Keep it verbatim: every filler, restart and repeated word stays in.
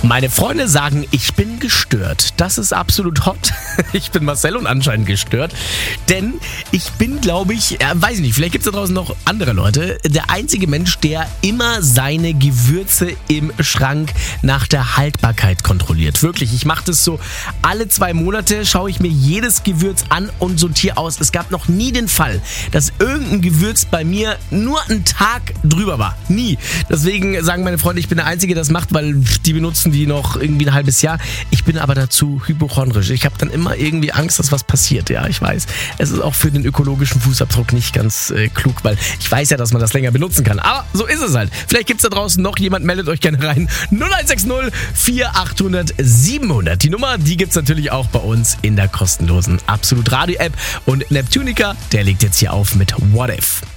Meine Freunde sagen, ich bin gestört. Das ist absolut hot. Ich bin Marcel und anscheinend gestört. Denn ich bin, glaube ich, äh, weiß ich nicht, vielleicht gibt es da draußen noch andere Leute, der einzige Mensch, der immer seine Gewürze im Schrank nach der Haltbarkeit kontrolliert. Wirklich, ich mache das so alle zwei Monate, schaue ich mir jedes Gewürz an und sortiere aus. Es gab noch nie den Fall, dass irgendein Gewürz bei mir nur einen Tag drüber war. Nie. Deswegen sagen meine Freunde, ich bin der Einzige, der das macht, weil die benutzen die noch irgendwie ein halbes Jahr. Ich bin aber dazu hypochondrisch. Ich habe dann immer irgendwie Angst, dass was passiert. Ja, ich weiß. Es ist auch für den ökologischen Fußabdruck nicht ganz äh, klug, weil ich weiß ja, dass man das länger benutzen kann. Aber so ist es halt. Vielleicht gibt es da draußen noch jemand, meldet euch gerne rein. null eins sechs null vier acht null null sieben null null. Die Nummer, die gibt es natürlich auch bei uns in der kostenlosen Absolut Radio App. Und Neptunica, der legt jetzt hier auf mit What If.